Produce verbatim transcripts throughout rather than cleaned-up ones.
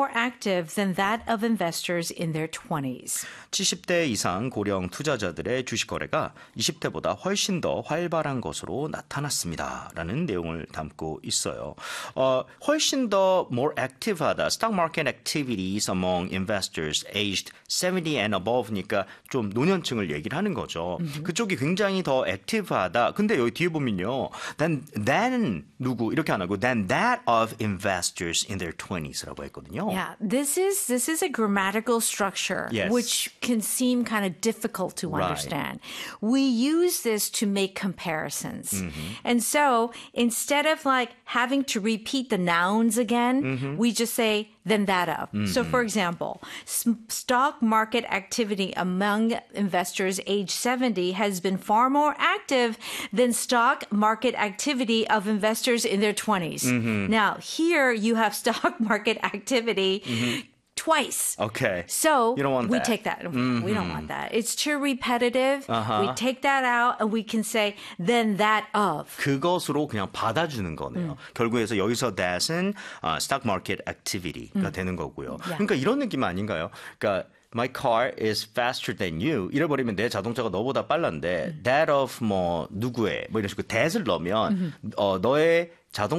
more active than that of investors in their twenties. 칠십 대 이상 고령 투자자들의 주식 거래가 이십 대보다 훨씬 더 활발한 것으로 나타났습니다. 라는 내용을 담고 있어요. 어, 훨씬 더 more active하다. Stock market activities among investors aged seventy and above니까 좀 노년층을 얘기를 하는 거죠. Mm-hmm. 그쪽이 굉장히 더 액티브하다. 근데 여기 뒤에 보면요. Than, than 누구 이렇게 안 하고 than that of investors in their twenties라고 했거든요. Yeah, this is this is a grammatical structure yes. which can seem kind of difficult to right. understand. We use this to make comparisons. Mm-hmm. And so instead of like having to repeat the nouns again, mm-hmm. we just say than that of. Mm-hmm. So for example, stock market activity among investors age seventy has been far more active than stock market activity of investors in their twenties. Mm-hmm. Now, here you have stock market activity mm-hmm. twice. Okay. So you don't want we that. take that. Mm-hmm. We don't want that. It's too repetitive. Uh-huh. We take that out and we can say then that of. 그것으로 그냥 받아주는 거네요. 음. 결국에서 여기서 that은 uh, stock market activity가 음. 되는 거고요. Yeah. 그러니까 이런 느낌 아닌가요? 그러니까 My car is faster than you. 이래버리면 내 자동차가 너보다 빨랐는데 음. that of 뭐 누구의 뭐 이런 식으로 that을 넣으면 음. 어, 너의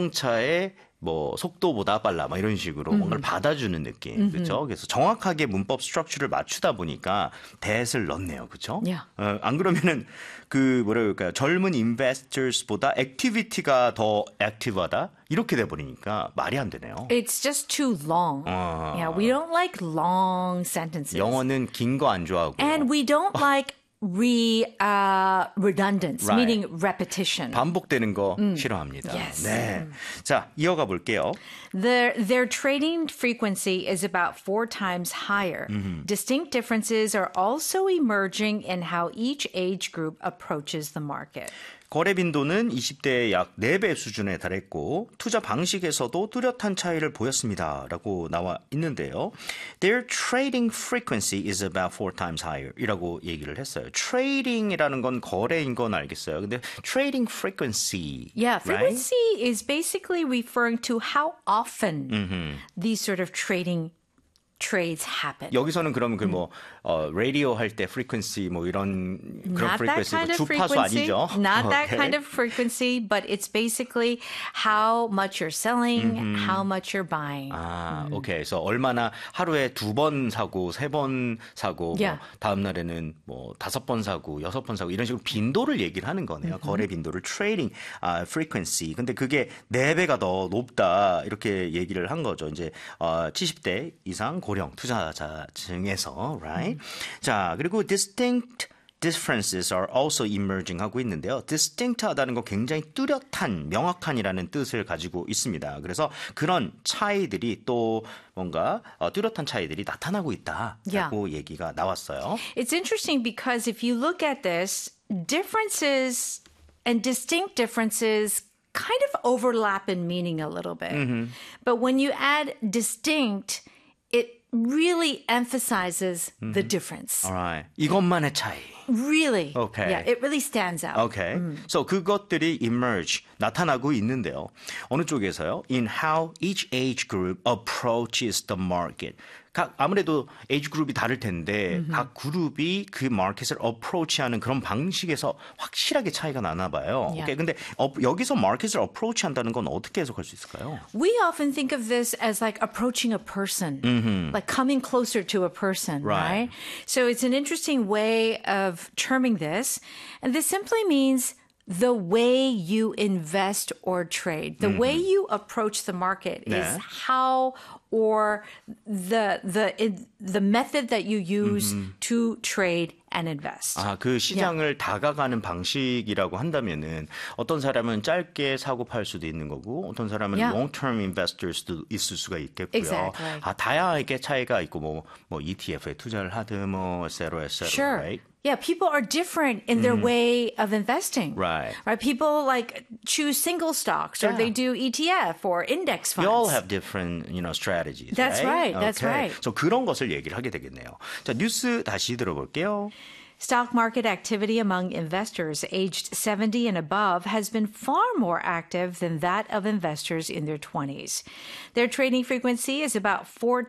자동차의 뭐 속도보다 빨라 막 이런 식으로 음. 뭔가를 받아주는 느낌 음. 그렇죠? 그래서 정확하게 문법 스트럭처를 맞추다 보니까 that을 넣네요, 그렇죠? Yeah. 어, 안 그러면은 그 뭐라 그럴까요? 젊은 인베스터스보다 액티비티가 더 액티브하다 이렇게 돼 버리니까 말이 안 되네요. It's just too long. 어. Yeah, we don't like long sentences. 영어는 긴 거 안 좋아하고요. And we don't like re uh, redundance, right. meaning repetition. 반복되는 거 음. 싫어합니다. Yes. 네. 자, 이어가 볼게요. Their, their trading frequency is about four times higher. Mm-hmm. Distinct differences are also emerging in how each age group approaches the market. 거래 빈도는 이십 대의 약 네 배 수준에 달했고 투자 방식에서도 뚜렷한 차이를 보였습니다. 라고 나와 있는데요. Their trading frequency is about four times higher 이라고 얘기를 했어요. trading이라는 건 거래인 건 알겠어요. 근데 trading frequency. Yeah, frequency right? is basically referring to how often mm-hmm. these sort of trading trades happen. 여기서는 그러면 그 뭐 어, 라디오 할 때 frequency 뭐 이런 그런 Not that frequency kind of 주파수 frequency. 아니죠? Not that okay. kind of frequency, but it's basically how much you're selling, mm-hmm. how much you're buying. 아, 음. 오케이. 그래서 얼마나 하루에 두 번 사고 세 번 사고 Yeah. 뭐 다음 날에는 뭐 다섯 번 사고 여섯 번 사고 이런 식으로 빈도를 얘기를 하는 거네요. Mm-hmm. 거래 빈도를 trading 아, frequency. 근데 그게 네 배가 더 높다 이렇게 얘기를 한 거죠. 이제 어, 칠십 대 이상 고령 투자자 중에서, right? 음. 자, 그리고 distinct differences are also emerging 하고 있는데요. distinct하다는 거 굉장히 뚜렷한, 명확한이라는 뜻을 가지고 있습니다. 그래서 그런 차이들이 또 뭔가 어, 뚜렷한 차이들이 나타나고 있다라고 yeah. 얘기가 나왔어요. It's interesting because if you look at this, differences and distinct differences kind of overlap in meaning a little bit. Mm-hmm. But when you add distinct, it really emphasizes mm-hmm. the difference. All right. 이것만의 차이. Really. Okay. Yeah, it really stands out. Okay. Mm. So 그것들이 emerge, 나타나고 있는데요. 어느 쪽에서요? In how each age group approaches the market. 각 아무래도 에이지 그룹이 다를 텐데 mm-hmm. 각 그룹이 그 마켓을 어프로치하는 그런 방식에서 확실하게 차이가 나나 봐요. Yeah. 오케이. 근데 어, 여기서 마켓을 어프로치한다는 건 어떻게 해석할 수 있을까요? We often think of this as like approaching a person, mm-hmm. like coming closer to a person, right. right? So it's an interesting way of terming this. And this simply means the way you invest or trade, the mm-hmm. way you approach the market 네. is how or the the the method that you use mm-hmm. to trade and invest. 아, 그 시장을 yeah. 다가가는 방식이라고 한다면은 어떤 사람은 짧게 사고 팔 수도 있는 거고 어떤 사람은 yeah. long-term investors도 있을 수가 있겠고요. Exactly. 아, 다양하게 차이가 있고 뭐, 뭐 이티에프에 투자를 하든 뭐 et cetera, et cetera, sure. right? Yeah, people are different in their mm. way of investing. Right. Right. People like choose single stocks or yeah. they do E T F or index funds. We all have different, you know, strategies. That's right. right. That's okay. right. So 그런 것을 얘기를 하게 되겠네요. 자, 뉴스 다시 들어볼게요. Stock market activity among investors aged seventy and above has been far more active than that of investors in their twenties. Their trading frequency is about four